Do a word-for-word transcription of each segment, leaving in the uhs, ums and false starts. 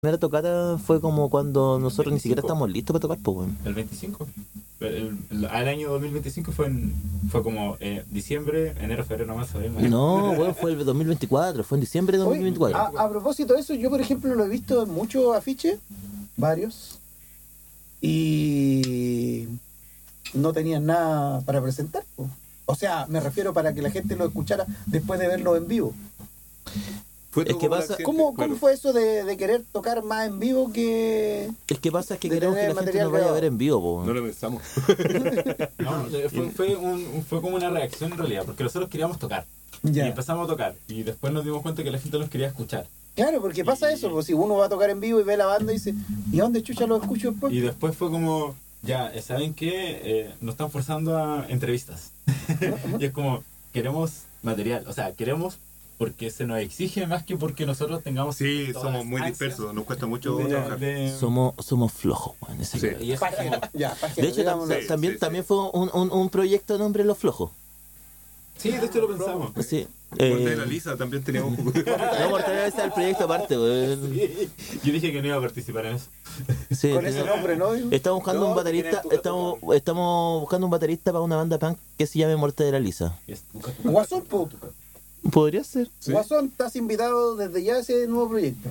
primera tocata fue como cuando nosotros ni siquiera veinticinco. estábamos listos para tocar, pues, weón. El veinticinco. El, el, el- al año dos mil veinticinco fue, en, fue como eh, diciembre, enero, febrero, marzo, abril, mayo. No, weón, fue el dos mil veinticuatro, fue en diciembre de Oye, dos mil veinticuatro. a, a propósito de eso, yo por ejemplo lo he visto en muchos afiches, varios, y no tenían nada para presentar, po. O sea, me refiero para que la gente lo escuchara después de verlo en vivo. Fue Es todo que como el pasa- accidente, ¿Cómo, claro. ¿Cómo fue eso de, de querer tocar más en vivo que...? El que pasa es que de queremos que tener la gente material nos vaya a grabado? ver en vivo, po, No weón. lo pensamos. No, eh, fue, fue, un, fue como una reacción en realidad, porque nosotros queríamos tocar. Y Ya. empezamos a tocar. Y después nos dimos cuenta que la gente los quería escuchar. Claro, porque pasa Y- eso, pues si uno va a tocar en vivo y ve la banda y dice, ¿y a dónde chucha lo escucho después? Y después fue como, ya, eh, ¿saben qué? Eh, nos están forzando a entrevistas. Y es como, queremos material. O sea, queremos porque se nos exige más que porque nosotros tengamos... Sí, todas somos las muy ansias dispersos, nos cuesta mucho de- trabajar. de- Somos, somos flojos, weón. ese Sí. weón. Y eso es como- Pajero, ya, pajero, De hecho, tam- digámoslo. Sí, también, sí, también fue un, un, un proyecto de nombre Los Flojos. Sí, de hecho lo pensamos. Sí. Corté la Eh, lisa también teníamos. no, Mortadela ese es el proyecto aparte, weón. Yo dije que no iba a participar en eso. Sí, Con ese tenía- nombre, ¿no? Estamos buscando No, un que baterista, tiene tu- estamos, estamos buscando un baterista para una banda punk que se llame Muerte de la Lisa. Y es- busca- Guasón, po. Podría ser. Sí. Guasón, estás invitado desde ya a ese nuevo proyecto.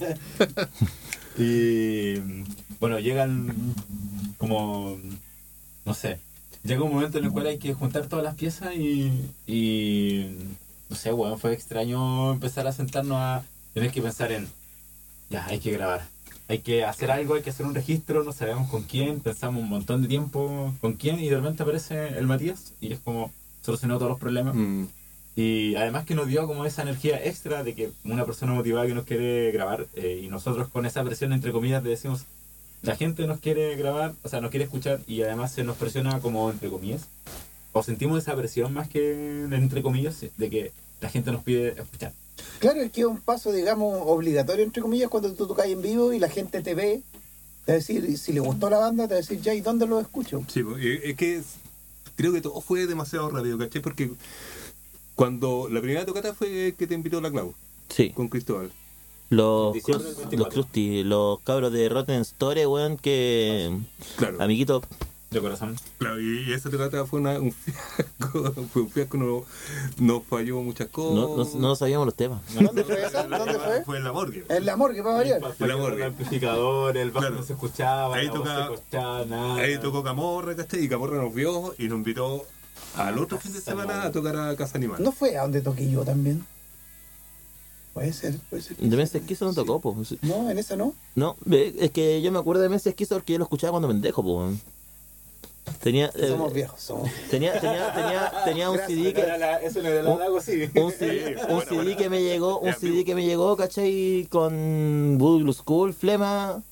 Y bueno, llegan como, no sé, llega un momento en el cual hay que juntar todas las piezas y, y no sé, bueno, fue extraño empezar a sentarnos a tener que pensar en, ya, hay que grabar, hay que hacer algo, hay que hacer un registro, no sabemos con quién, pensamos un montón de tiempo con quién y de repente aparece el Matías y es como, solucionó todos los problemas. Mm, Y además que nos dio como esa energía extra de que una persona motivada que nos quiere grabar eh, y nosotros con esa presión entre comillas le decimos la gente nos quiere grabar, o sea nos quiere escuchar y además se nos presiona como entre comillas o sentimos esa presión más que entre comillas de que la gente nos pide escuchar. Claro, es que es un paso, digamos, obligatorio, entre comillas, cuando tú tocas en vivo y la gente te ve, te va a decir, si le gustó la banda, te va a decir, ya, ¿y dónde lo escucho? sí, pues, eh, es que es- creo que todo fue demasiado rápido, ¿cachai? Porque cuando la primera tocata fue que te invitó la Clau Sí. con Cristóbal. Los, Diciembre del crus- los veinticuatro. Krusty, los cabros de Rotten Story, weón, que... Claro. Amiguito, De corazón. Claro, y, y esa tocata fue una, un fiasco, fue un fiasco, no, nos falló muchas cosas. no, no, no sabíamos los temas. ¿Dónde fue esa? ¿Dónde fue? Fue en la morgue. En la morgue, para variar. El amor. El amplificador, el bajo Claro. no se escuchaba, Ahí la voz tocaba- no se escuchaba, nada. Ahí tocó Camorra, ¿cachai? Y Camorra nos vio y nos invitó al otro fin de semana a tocar a Casa Animal. ¿No fue a donde toqué yo también? Puede ser, puede ser. De Meses Esquizo no tocó, pues. No, en esa no. No, ve, es que yo me acuerdo de Meses Esquizo porque yo lo escuchaba cuando pendejo, pues. Tenía, eh, Somos viejos, somos. tenía, tenía, tenía, tenía un C D que... Era la- Eso no era Un- la lago, sí. Un C D, un bueno, C D bueno. que me llegó, un Ya, C D amigo. que me llegó, ¿cachai? Con Voodoo Blue School, Flema,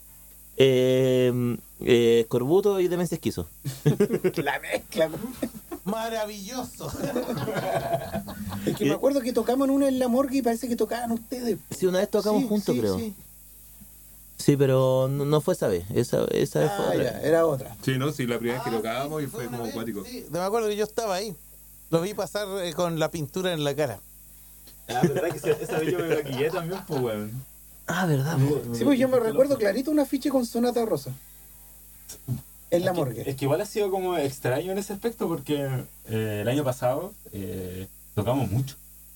eh, eh, Corbuto y Demencia Esquizo. La mezcla. Maravilloso. Es que me acuerdo que tocamos en una en la morgue y parece que tocaban ustedes. Sí, una vez tocamos Sí, juntos, sí, creo. Sí. sí. pero no, no fue esa vez. Esa, esa vez fue Ah, otra. ya, era otra. Sí, ¿no? Sí, la primera vez que Ah, tocábamos sí, y fue una como vez, acuático. sí. Me acuerdo que yo estaba ahí. Lo vi pasar eh, con la pintura en la cara. Ah, verdad que esa- esa vez yo me maquillé también, pues, weón. Ah, verdad. po. Sí, pues yo me recuerdo clarito un afiche con Sonata Rosa. En la morgue. Es que igual ha sido como extraño en ese aspecto porque eh, el año pasado eh, tocamos mucho.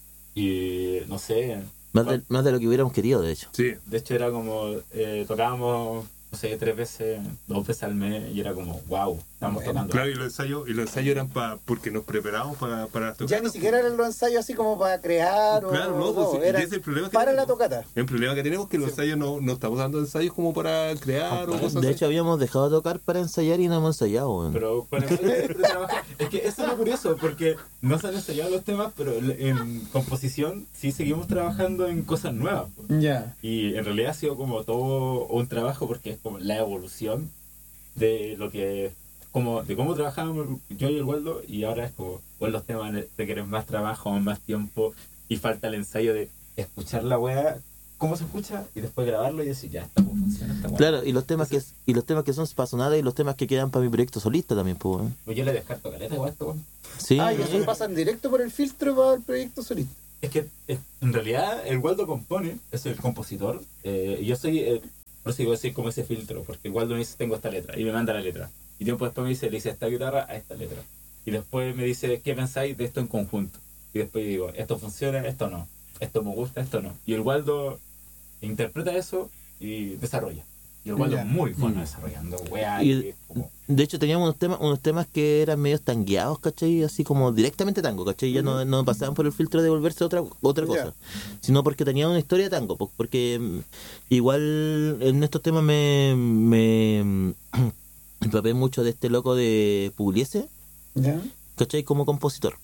Y no sé, Más de, más de lo que hubiéramos querido, de hecho. Sí, de hecho era como, eh, tocábamos, no sé, tres veces, dos veces al mes y era como, wow, estamos Bueno, tocando. claro, y los ensayos, y los ensayos eran para porque nos preparábamos para, para las Ya tocatas. ni siquiera eran los ensayos así como para crear o Claro, no, pues, y era ese es el problema que para tenemos. la tocata. El problema que tenemos es que los ensayos no, no estamos dando ensayos como para crear o cosas De así. hecho, habíamos dejado de tocar para ensayar y no hemos ensayado, weón. Pero con el de trabajar, es que eso es lo curioso, porque no se han ensayado los temas, pero en composición sí seguimos trabajando en cosas nuevas. pues. Ya. Y en realidad ha sido como todo un trabajo porque es como la evolución de lo que como de cómo trabajábamos yo y el Waldo y ahora es como pues los temas requieren más trabajo, más tiempo y falta el ensayo de escuchar la weá, cómo se escucha y después grabarlo y decir ya está cómo funciona esta weá. Claro, y los temas que y los temas que son para sonadas y los temas que quedan para mi proyecto solista también, pues, weón. Pues yo le descarto caleta igual a esta weá. Sí, Ah, y eso pasan directo por el filtro para el proyecto solista. Es que eh, en realidad el Waldo compone, es el compositor, eh, y yo soy eh, Por eso digo así como ese filtro, porque igual me dice, tengo esta letra, y me manda la letra. Y tiempo después me dice, le hice esta guitarra a esta letra. Y después me dice, ¿qué pensáis de esto en conjunto? Y después digo, esto funciona, esto no. Esto me gusta, esto no. Y el Waldo interpreta eso y desarrolla. Y el Waldo Ya. es muy bueno Mm. desarrollando, weá. Y- Y es como, De hecho, teníamos unos temas, unos temas que eran medio tangueados, ¿cachai? Así como directamente tango, ¿cachai? Ya no, no pasaban por el filtro de volverse otra, otra cosa. Sino porque tenían una historia de tango. po- Porque mm, igual en estos temas me, me empapé mucho de este loco de Pugliese, ¿Ya? ¿cachai? Como compositor.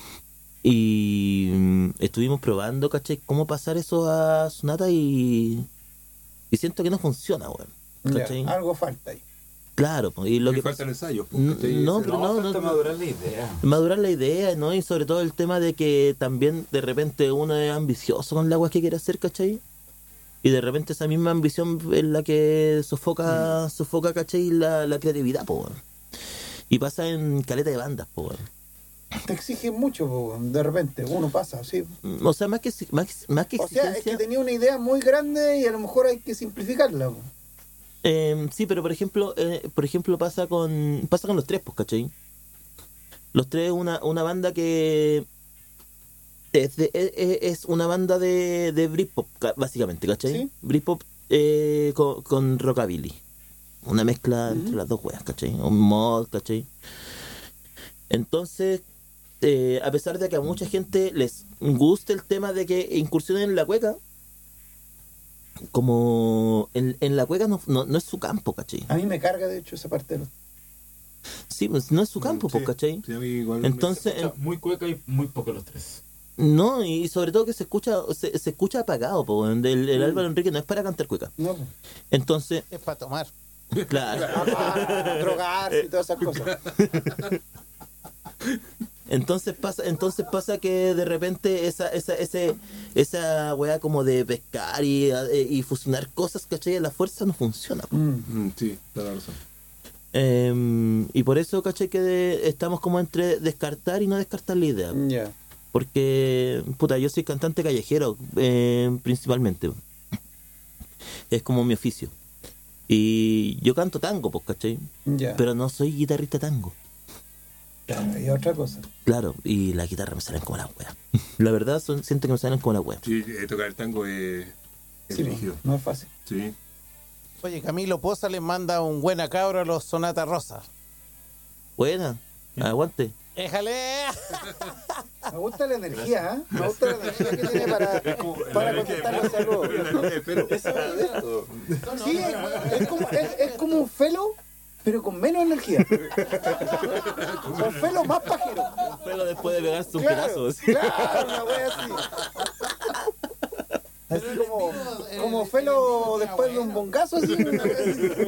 Y mm, estuvimos probando, ¿cachai? Cómo pasar eso a sonata y... Y siento que no funciona, weón. Ya, ¿Cachai? algo falta ahí. Claro, po, y lo Le que faltan pasa... ensayos. N- pues, ¿cachai? no, Ese- pero no, no, falta no- madurar la idea. madurar la idea, ¿no? Y sobre todo el tema de que también de repente uno es ambicioso con la agua que quiere hacer, ¿cachai? Y de repente esa misma ambición es la que sofoca, sofoca, ¿cachai? La, la creatividad, po, weón. Y pasa en caleta de bandas, po, weón. Te exigen mucho, po, de repente, uno pasa, así. O sea, más que, más, más que O sea, exigencia... es que tenía una idea muy grande y a lo mejor hay que simplificarla. Po. Eh, sí, pero por ejemplo, eh, por ejemplo pasa con pasa con los tres, pues, ¿cachai? Los tres una una banda que es, de- es, es- es una banda de, de Britpop, ca- básicamente, ¿cachai? Sí. Britpop eh, con, con rockabilly, una mezcla Ujú. entre las dos weas, ¿cachai? Un mod, ¿cachai? Entonces, eh, a pesar de que a mucha gente les guste el tema de que incursionen en la cueca, como en, en la cueca no, no, no es su campo, ¿cachai? A mí me carga, de hecho, esa parte de los... Sí, pues no es su campo, Sí, pues, ¿cachai? sí, a mí igual me- Entonces, O sea, muy cueca y muy poco los tres. no, y sobre todo que se escucha se, se escucha apagado, pues, el, el Mm. Álvaro Enrique no es para cantar cueca. No, po. Entonces, Es para tomar. claro. Ah, drogarse y todas esas cosas. Entonces pasa, entonces pasa que de repente esa, esa, ese, esa weá como de pescar y, eh, y fusionar cosas, ¿cachai? A la fuerza no funciona. po. Mm. Mm, sí, toda la razón. Eh, y por eso, ¿cachai? Que de- estamos como entre descartar y no descartar la idea. Ya. Porque, puta, yo soy cantante callejero, eh, principalmente. Es como mi oficio. Y yo canto tango, pues, ¿cachai? Ya. Pero no soy guitarrista tango. Claro, y otra cosa. Claro, y la guitarra me salen como la wea. La verdad, son, siento que me salen como la wea. Sí, eh, tocar el tango es, es Sí, rígido. no es fácil. Sí. Oye, Camilo Poza les manda un buena cabra a los Sonata Rosa. Buena, aguante. ¡Éjale! Me gusta la energía, ¿eh? Me gusta la energía que tiene para, para contestar los saludos. Pero, Sí, es, es como, es, es como un felo, pero con menos energía. Un felo más pajero. Pero después de pegarse un Claro, pedazo. ¿sí? claro, una wea así. Así como, como felo después de un bongazo, así. una wea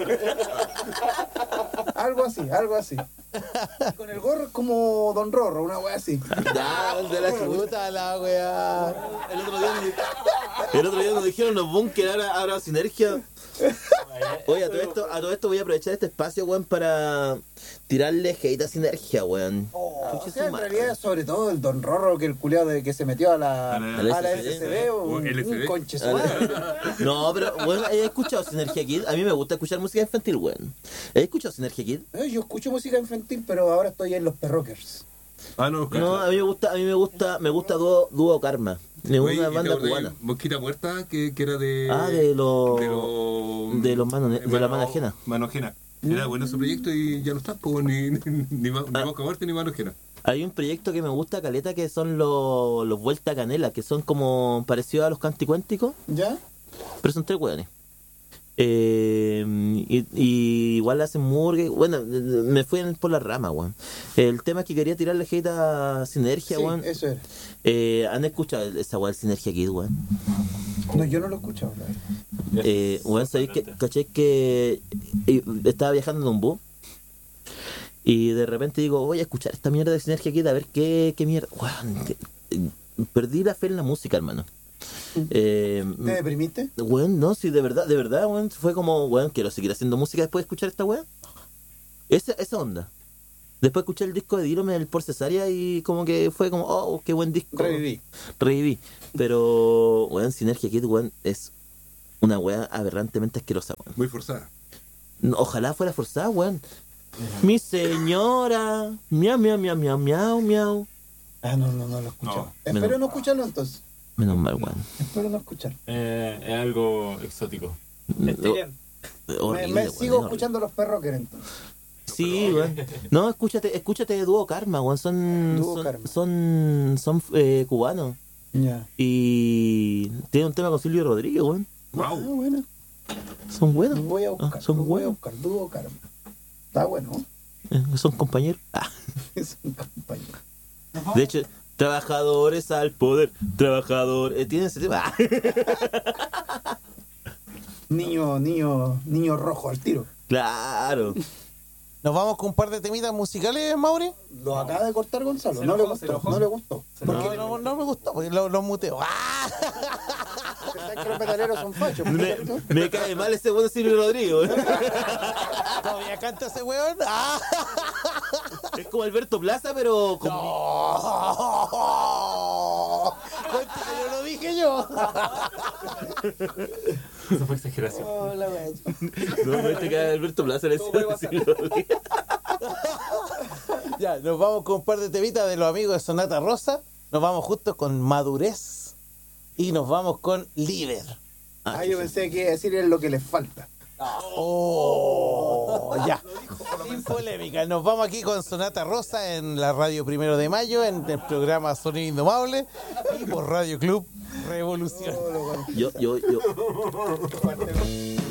así. Algo así, algo así. Y con el gorro como Don Rorro, una wea así. Ya, de la chucha. Puta la weá. El otro día, nos- el otro día nos dijeron los bunkers, ahora, ahora sinergia. Oye, a todo, esto, a todo esto voy a aprovechar este espacio, weón, para tirarle hate a sinergia, weón. O Chucha sea, su en madre. realidad, sobre todo el Don Rorro, que el culiado de que se metió a la, A la- a la a la S C D, o un, L S D. un conche su madre. No, pero, weón, ¿he escuchado Sinergia Kid? A mí me gusta escuchar música infantil, weón. ¿He escuchado Sinergia Kid? Eh, Yo escucho música infantil, pero ahora estoy en los perrockers. ah, no, No, a mí me gusta, a mí me gusta, me gusta Dúo, Dúo Karma. De Oye, una ¿y te banda acordás de cubana. Mosquita Muerta, que, que era de. Ah, de los De los. de los manos, de la mano ajena. Mano ajena. Era bueno su proyecto y ya no está, pues, ni, ni, ni, ma- ni Ah. Mosca Muerta ni mano ajena. Hay un proyecto que me gusta, caleta, que son los, los Vuelta Canela, que son como parecidos a los canticuénticos, ¿Ya? pero son tres hueones. Eh, y, y igual hacen murgue. Bueno, me fui en- por la rama, weón. El tema es que quería tirarle hate a Sinergia, Sí, weón. eso era. Eh, ¿Han escuchado esa weá del Sinergia Kid, weón? No, yo no lo he escuchado. la verdad. Eh, weón, ¿sabéis que, caché que eh, estaba viajando en un bus? Y de repente digo, voy a escuchar esta mierda de Sinergia Kid a ver qué, qué mierda. Weón, que- eh, perdí la fe en la música, hermano. Eh, ¿Te deprimiste? Weón, no, sí, de verdad, de verdad, weón, fue como, weón, quiero seguir haciendo música después de escuchar esta weón. Esa, esa onda. Después escuché el disco de Dírome del Por Cesárea y como que fue como, oh, qué buen disco. Reviví. Reviví. Pero, weón, Sinergia Kid, weón, es una weá aberrantemente asquerosa, weón. Muy forzada. No, ojalá fuera forzada, weón. Mi señora, miau, miau, miau, miau, miau, miau. Ah, no, no, no lo he escuchado. No. Espero Menos- no escucharlo entonces. Menos mal, weón. Espero no escucharlo. Eh, es algo exótico. Este bien. Me, Horrible, me weón, sigo es horrible. escuchando los perros que entonces. Sí, weón. No, escúchate, escúchate Dúo Karma, weón. Son, Dúo son, Karma. son, son eh, cubanos. Ya. Y tiene un tema con Silvio Rodríguez, weón. Ah, bueno. Son buenos. Los voy a buscar. Ah, son los voy a buenos. buscar. Dúo Karma. Está bueno. Eh, son compañeros. Ah. Es un compañero. De hecho, trabajadores al poder. Trabajador. Eh, tiene ese tema. Niño, niño, niño rojo al tiro. Claro. ¿Nos vamos con un par de temitas musicales, Mauri? Lo acaba de cortar Gonzalo. Se No le enojó, se gustó. enojó. No le gustó. Se No, enojó. no, no me gustó, porque lo, lo muteo. ¡Ah! ¿Sabes que los metaleros son fachos? Me, me cae mal ese bueno Silvio Rodríguez, weón. ¿Todavía canta ese weón? ¡Ah! Es como Alberto Plaza, pero con... ¡No! Cuenta que no lo dije yo. Eso fue exageración. Hola, güey. No, me te cae Alberto Plaza, le Todo puede decía pasar. Silvio Rodríguez. Ya, nos vamos con un par de temitas de los amigos de Sonata Rosa. Nos vamos justo con Madurez. Y nos vamos con Líder. Ah, yo pensé que iba a decir es lo que les falta. Oh, ya. Sin polémica. Nos vamos aquí con Sonata Rosa en la radio Primero de Mayo, en el programa Sonido Indomable y por Radio Club Revolución. Yo, yo, yo. Fuerte, güey.